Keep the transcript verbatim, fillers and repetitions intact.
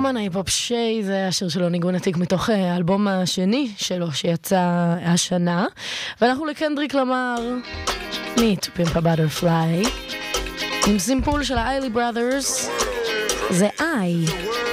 אומן ההיפ-הופ שיי, זה השיר שלו ניגון עתיק מתוך האלבום השני שלו שיצא השנה, ואנחנו לקנדריק למר מ- To Pimp a Butterfly עם סימפול של ה-Eiley Brothers, זה I